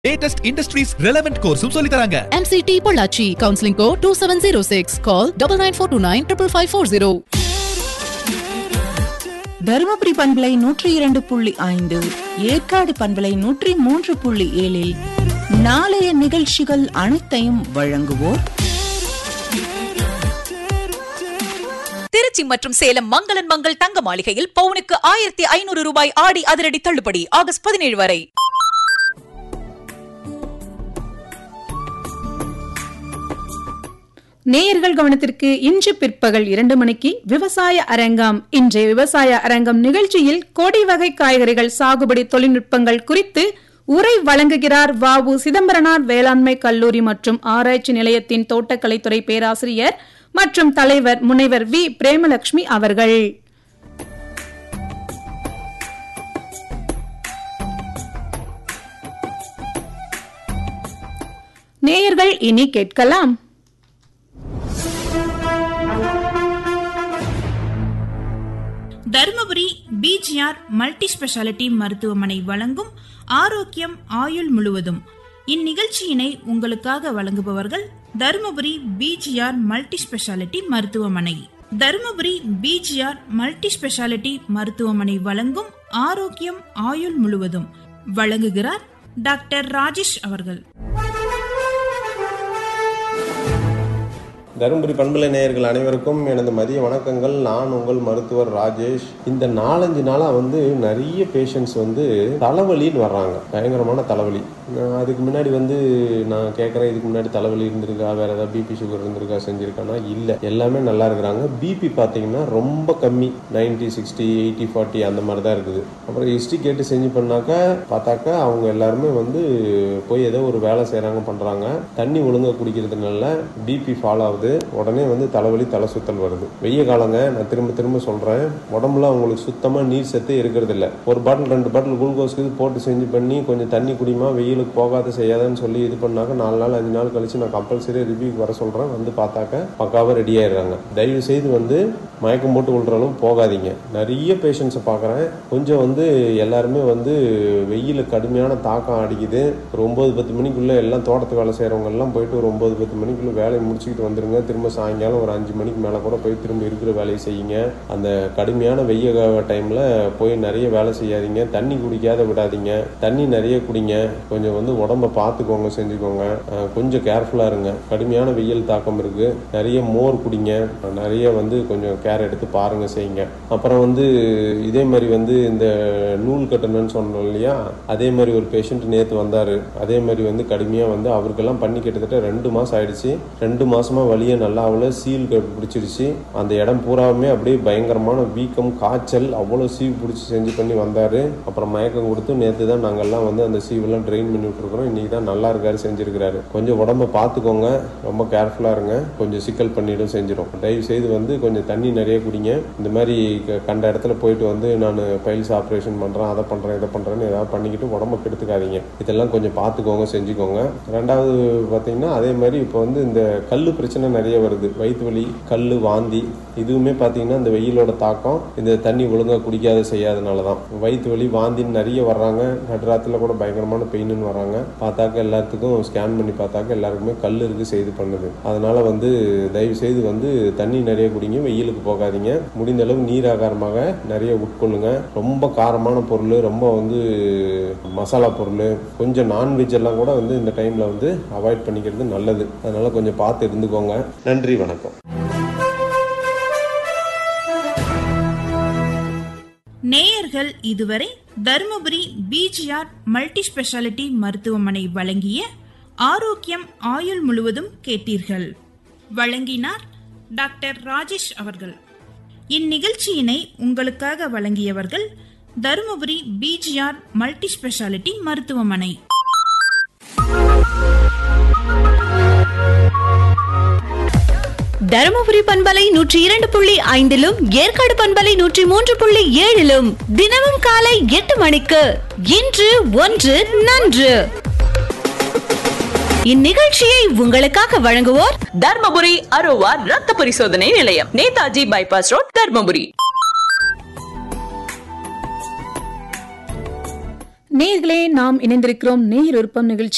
latest industries relevant course சொல்லி தராங்க. MCT Pollachi counseling code 2706 call 9942955540. Dharmapuri பண்பலை 102.5 ஏற்காடு பண்பலை 103.7 நாளைய நிகழ்ச்சிகள் அனைத்தையும் வழங்குவோர் திருச்சி மற்றும் சேலம் மங்களன் மங்கள் தங்க மாளிகையில் பவுனுக்கு 1500 ரூபாய் ஆடி அதிரடி தள்ளுபடி ஆகஸ்ட் 17 வரை. நேயர்கள் கவனத்திற்கு இன்று பிற்பகல் 2 மணிக்கு விவசாய அரங்கம். இன்றைய விவசாய அரங்கம் நிகழ்ச்சியில் கொடி வகை காய்கறிகள் சாகுபடி தொழில்நுட்பங்கள் குறித்து உரை வழங்குகிறார் வ.உ. சிதம்பரனார் வேளாண்மை கல்லூரி மற்றும் ஆராய்ச்சி நிலையத்தின் தோட்டக்கலைத்துறை பேராசிரியர் மற்றும் தலைவர் முனைவர் வி. பிரேமலட்சுமி அவர்கள். நேயர்கள் இனி கேட்கலாம். தருமபுரி பிஜிஆர் மல்டி ஸ்பெஷாலிட்டி மருத்துவமனை வழங்கும் ஆரோக்கியம் ஆயுள் முழுவதும். இந்நிகழ்ச்சியினை உங்களுக்காக வழங்குபவர்கள் தருமபுரி பிஜிஆர் மல்டி ஸ்பெஷாலிட்டி மருத்துவமனை. தருமபுரி பிஜிஆர் மல்டி ஸ்பெஷாலிட்டி மருத்துவமனை வழங்கும் ஆரோக்கியம் ஆயுள் முழுவதும் வழங்குகிறார் டாக்டர் ராஜேஷ் அவர்கள். தருமபுரி பண்பலை நேயர்கள் அனைவருக்கும் எனது மதிய வணக்கங்கள். நான் உங்கள் மருத்துவர் ராஜேஷ். இந்த 4-5 நாளாக நிறைய பேஷண்ட்ஸ் தலைவலின்னு வர்றாங்க. பயங்கரமான தலைவலி. அதுக்கு முன்னாடி நான் கேட்குறேன், இதுக்கு முன்னாடி தலைவலி இருந்திருக்கா, வேறு ஏதாவது பிபி சுகர் இருந்திருக்கா, செஞ்சுருக்கானா? இல்லை, எல்லாமே நல்லா இருக்கிறாங்க. பிபி பார்த்தீங்கன்னா ரொம்ப கம்மி, 90, 60, 80, 40 அந்த மாதிரி தான் இருக்குது. அப்புறம் ஹிஸ்ட்ரி கேட்டு செஞ்சு பார்த்தாக்கா அவங்க எல்லாருமே போய் ஏதோ ஒரு வேலை செய்கிறாங்க, பண்ணுறாங்க. தண்ணி ஒழுங்காக குடிக்கிறதுனால பிபி ஃபாலோ ஆகுது. உடனே தலைவலி, தலை சுத்தல் வருது. வெய்ய காலங்க, நான் திரும்ப திரும்ப சொல்றேன், உடம்புல அவங்களுக்கு சுத்தமா நீர் சத்தே இருக்கிறது இல்லை. ஒரு பாட்டில் 2 பாட்டில் குளுக்கோஸ்க்கு போட்டு செஞ்சு பண்ணி கொஞ்சம் தண்ணி குடிமா, வெயிலுக்கு போகாத செய்யாதான்னு சொல்லி இது பண்ணாக்க 4 நாள் 5 நாள் கழிச்சு நான் கம்பல்சரி ரிவ்யூக்கு வர சொல்றேன். பார்த்தாக்க பக்காவாக ரெடி ஆயிடுறாங்க. தயவு செய்து மயக்கம் போட்டு விழுற அளவு போகாதீங்க. நிறைய பேஷண்ட்ஸை பார்க்குறேன். கொஞ்சம் எல்லாருமே வெயில் கடுமையான தாக்கம் அடிக்குது. ஒரு 9-10 மணிக்குள்ள எல்லாம் தோட்டத்து வேலை செய்யறவங்க எல்லாம் போயிட்டு ஒரு 9-10 மணிக்குள்ள வேலையை முடிச்சுக்கிட்டு வந்துருங்க. திரும்ப சாயங்காலம் ஒரு 5 மணிக்கு மேலே கூட போய் திரும்ப இருக்கிற வேலையை செய்யுங்க. அந்த கடுமையான வெய்ய டைமில் போய் நிறைய வேலை செய்யாதீங்க. தண்ணி குடிக்காத விடாதீங்க. தண்ணி நிறைய குடிங்க. கொஞ்சம் உடம்பை பார்த்துக்கோங்க, செஞ்சுக்கோங்க. கொஞ்சம் கேர்ஃபுல்லாக இருங்க. கடுமையான வெயில் தாக்கம் இருக்குது. நிறைய மோர் குடிங்க. நிறைய கொஞ்சம் கேர் எடுத்து பாருங்க, செய்யுங்க. அப்புறம் இதே மாதிரி இந்த நூல் கட்டணும்னு சொன்னோம் இல்லையா, அதே மாதிரி ஒரு பேஷண்ட் நேற்று வந்தார். அதே மாதிரி கடுமையாக அவருக்கெல்லாம் பண்ணி கிட்டத்தட்ட 2 மாதம் ஆயிடுச்சு. 2 மாசமா வலியை நல்லா சீல் பிடிச்சிருச்சு. அந்த இடம் பூராவுமே அப்படியே பயங்கரமான வீக்கம், காய்ச்சல், அவ்வளோ சீவ் பிடிச்சி செஞ்சு பண்ணி வந்தாரு. அப்புறம் மயக்கம் கொடுத்து நேற்று தான் நாங்கள்லாம் அந்த சீவெல்லாம் ட்ரெயின் பண்ணி விட்டுருக்குறோம். இன்னைக்கு தான் நல்லா இருக்காரு, செஞ்சிருக்கிறாரு. கொஞ்சம் உடம்ப பார்த்துக்கோங்க, ரொம்ப கேர்ஃபுல்லாக இருங்க. கொஞ்சம் சிக்கல் பண்ணிடும், செஞ்சிடும். தயவு செய்து கொஞ்சம் தண்ணி நிறைய குடிங்க. இந்த மாதிரி கண்ட இடத்துல போயிட்டு நான் பைல்ஸ் ஆப்ரேஷன் பண்ணுறேன், அதை பண்ணுறேன், இதை பண்ணுறேன்னு ஏதாவது பண்ணிக்கிட்டு உடம்ப கெடுத்துக்காதீங்க. இதெல்லாம் கொஞ்சம் பார்த்துக்கோங்க, செஞ்சுக்கோங்க. 2வது பார்த்தீங்கன்னா அதே மாதிரி இப்போ இந்த கல் பிரச்சனை நிறைய வருது. வயிற்று வலி, கல், வாந்தி, இதுவுமே பார்த்தீங்கன்னா இந்த வெயிலோட தாக்கம், இந்த தண்ணி ஒழுங்காக குடிக்காத செய்யாதனால தான் வயிற்று வலி, வாந்தின்னு நிறைய வர்றாங்க. நடுராத்தில் கூட பயங்கரமான பெயின்னு வர்றாங்க. பார்த்தாக்க எல்லாத்துக்கும் ஸ்கேன் பண்ணி பார்த்தாக்க எல்லாருக்குமே கல் இருக்கு, செய்து பண்ணுது. அதனால தயவு செய்து தண்ணி நிறைய குடிங்க, வெயிலுக்கு போகாதீங்க. முடிந்த அளவு நீர் ஆகாரமாக நிறைய உட்கொள்ளுங்க. ரொம்ப காரமான பொருள், ரொம்ப மசாலா பொருள், கொஞ்சம் நான்வெஜ் எல்லாம் கூட இந்த டைம்ல அவாய்ட் பண்ணிக்கிறது நல்லது. அதனால கொஞ்சம் பார்த்து இருந்துக்கோங்க. நன்றி, வணக்கம். நேயர்கள் இதுவரை தருமபுரி பிஜிஆர் மல்டி ஸ்பெஷாலிட்டி மருத்துவமனை வழங்கிய ஆரோக்கியம் ஆயுள் முழுவதும் கேட்டீர்கள். வழங்கினார் டாக்டர் ராஜேஷ் அவர்கள். இந்நிகழ்ச்சியினை உங்களுக்காக வழங்கியவர்கள் தருமபுரி பிஜிஆர் மல்டி ஸ்பெஷாலிட்டி மருத்துவமனை. தருமபுரி பண்பலை 102.5 ஏற்காடு பண்பலை 103.7 தினமும் காலை 8 மணிக்கு இன்று ஒன்று நன்று. இந்நிகழ்ச்சியை உங்களுக்காக வழங்குவோர் தர்மபுரி அரோவா ரத்த பரிசோதனை நிலையம், நேதாஜி பைபாஸ் ரோட், தர்மபுரி. நேயர்களே, நாம் இணைந்திருக்கிறோம் நேயர் விருப்பம் நிகழ்ச்சி.